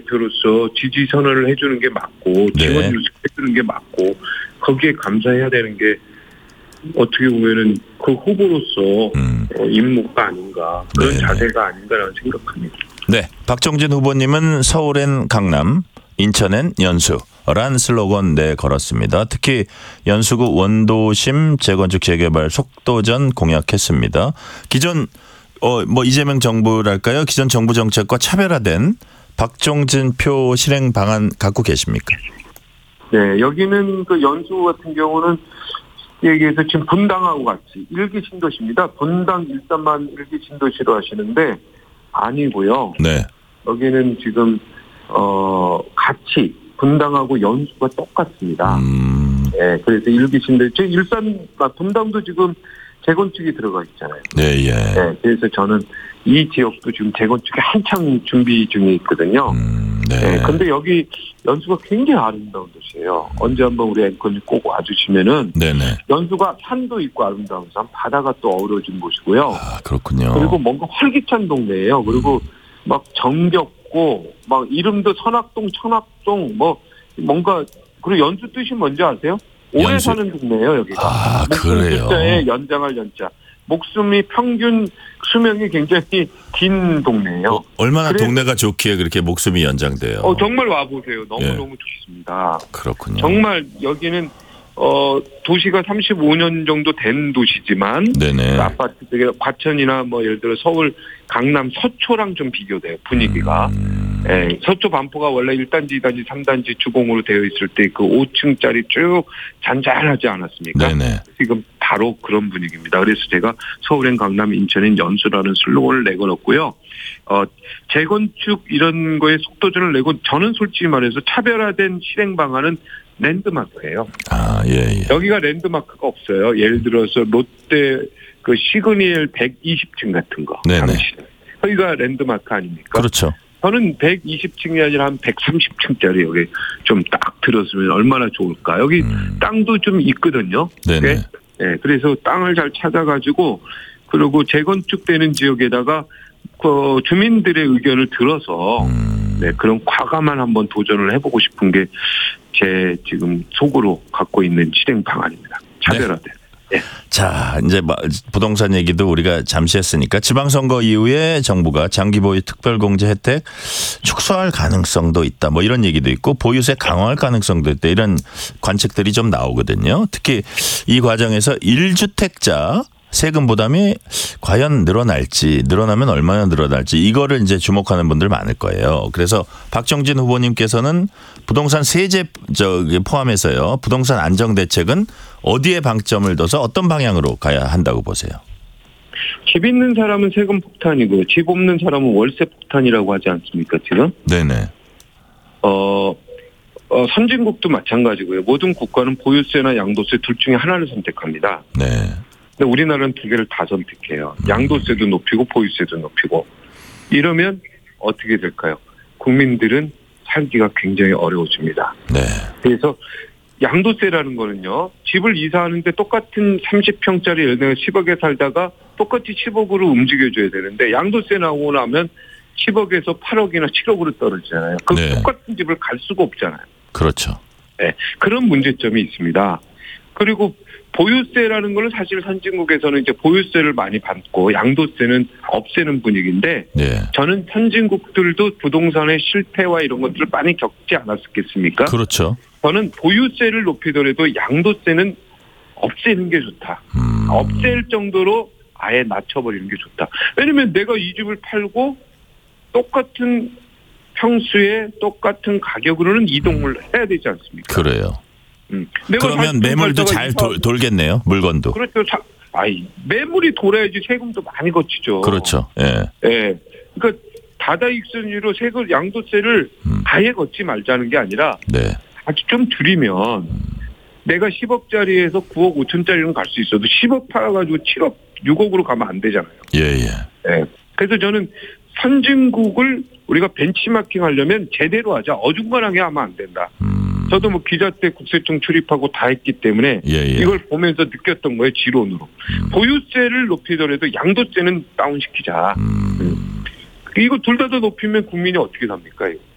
대표로서 지지 선언을 해주는 게 맞고 지원 유세해주는 게 맞고 거기에 감사해야 되는 게 어떻게 보면은 그 후보로서 임무가 아닌가 그런 자세가 아닌가라는 생각합니다. 네, 박정진 후보님은 서울엔 강남, 인천엔 연수라는 슬로건 걸었습니다. 특히 연수구 원도심 재건축 재개발 속도전 공약했습니다. 기존 이재명 정부랄까요? 기존 정부 정책과 차별화된 박정진 표 실행 방안 갖고 계십니까? 네, 여기는 그 연수 같은 경우는 얘기해서 지금 분당하고 같이 일기 신도시입니다. 분당 일산만 일기 신도시로 하시는데 아니고요. 네. 여기는 지금 같이 분당하고 연수가 똑같습니다. 네, 그래서 일기 신도시 분당도 지금 재건축이 들어가 있잖아요. 네, 예. 네, 그래서 저는 이 지역도 지금 재건축이 한창 준비 중에 있거든요. 네. 근데 여기 연수가 굉장히 아름다운 도시예요. 언제 한번 우리 앵커님 꼭 와주시면은 네네. 연수가 산도 있고 아름다운 산, 바다가 또 어우러진 곳이고요. 아, 그렇군요. 그리고 뭔가 활기찬 동네예요. 그리고 막 정겹고 막 이름도 선악동, 천악동 뭔가 그리고 연수 뜻이 뭔지 아세요? 오래 사는 동네예요, 여기가. 아, 그래요. 숫자에 연장할 연자. 목숨이 평균 수명이 굉장히 긴 동네예요. 얼마나 동네가 좋기에 그렇게 목숨이 연장돼요? 정말 와보세요. 너무너무 좋습니다. 그렇군요. 정말 여기는 도시가 35년 정도 된 도시지만 네네. 아파트 되게 과천이나 예를 들어 서울 강남 서초랑 좀 비교돼요. 분위기가. 네, 서초 반포가 원래 1단지, 2단지, 3단지 주공으로 되어 있을 때 그 5층짜리 쭉 잔잔하지 않았습니까? 네네. 지금 바로 그런 분위기입니다. 그래서 제가 서울엔 강남, 인천엔 연수라는 슬로건을 내걸었고요. 재건축 이런 거에 속도전을 내고 저는 솔직히 말해서 차별화된 실행 방안은 랜드마크예요. 아, 예. 여기가 랜드마크가 없어요. 예를 들어서 롯데 그 시그니엘 120층 같은 거. 네네. 여기가 랜드마크 아닙니까? 그렇죠. 저는 120층이 아니라 한 130층짜리 여기 좀 딱 들었으면 얼마나 좋을까. 여기 땅도 좀 있거든요. 네네. 네, 그래서 땅을 잘 찾아가지고 그리고 재건축되는 지역에다가 그 주민들의 의견을 들어서 그런 과감한 한번 도전을 해보고 싶은 게 제 지금 속으로 갖고 있는 실행 방안입니다. 차별화된. 네. 자, 이제 부동산 얘기도 우리가 잠시 했으니까 지방선거 이후에 정부가 장기보유 특별공제 혜택 축소할 가능성도 있다. 이런 얘기도 있고 보유세 강화할 가능성도 있다. 이런 관측들이 좀 나오거든요. 특히 이 과정에서 1주택자 세금 부담이 과연 늘어나면 얼마나 늘어날지 이거를 이제 주목하는 분들 많을 거예요. 그래서 박정진 후보님께서는 부동산 세제 포함해서요. 부동산 안정 대책은 어디에 방점을 둬서 어떤 방향으로 가야 한다고 보세요? 집 있는 사람은 세금 폭탄이고 집 없는 사람은 월세 폭탄이라고 하지 않습니까 지금? 네네. 선진국도 마찬가지고요. 모든 국가는 보유세나 양도세 둘 중에 하나를 선택합니다. 네. 근데 우리나라는 두 개를 다 선택해요. 양도세도 높이고 보유세도 높이고. 이러면 어떻게 될까요? 국민들은 살기가 굉장히 어려워집니다. 네. 그래서 양도세라는 거는요. 집을 이사하는데 똑같은 30평짜리 예를 들어 10억에 살다가 똑같이 10억으로 움직여줘야 되는데 양도세 나오고 나면 10억에서 8억이나 7억으로 떨어지잖아요. 그 똑같은 집을 갈 수가 없잖아요. 그렇죠. 네, 그런 문제점이 있습니다. 그리고 보유세라는 거는 사실 선진국에서는 이제 보유세를 많이 받고 양도세는 없애는 분위기인데 저는 선진국들도 부동산의 실패와 이런 것들을 많이 겪지 않았겠습니까? 그렇죠. 저는 보유세를 높이더라도 양도세는 없애는 게 좋다. 없앨 정도로 아예 낮춰버리는 게 좋다. 왜냐면 내가 이 집을 팔고 똑같은 평수에 똑같은 가격으로는 이동을 해야 되지 않습니까? 그래요. 그러면 매물도 잘 돌겠네요. 물건도. 그렇죠. 매물이 돌아야지 세금도 많이 거치죠. 그렇죠. 예. 예. 그러니까 다다익선으로 세금 양도세를 아예 걷지 말자는 게 아니라 아주 좀 줄이면 내가 10억짜리에서 9억 5천짜리는 갈 수 있어도 10억 팔아가지고 7억 6억으로 가면 안 되잖아요. 예. 그래서 저는 선진국을 우리가 벤치마킹 하려면 제대로 하자. 어중간하게 하면 안 된다. 저도 기자 때 국세청 출입하고 다 했기 때문에 이걸 보면서 느꼈던 거예요. 지론으로. 보유세를 높이더라도 양도세는 다운시키자. 이거 둘 다 높이면 국민이 어떻게 삽니까? 이거.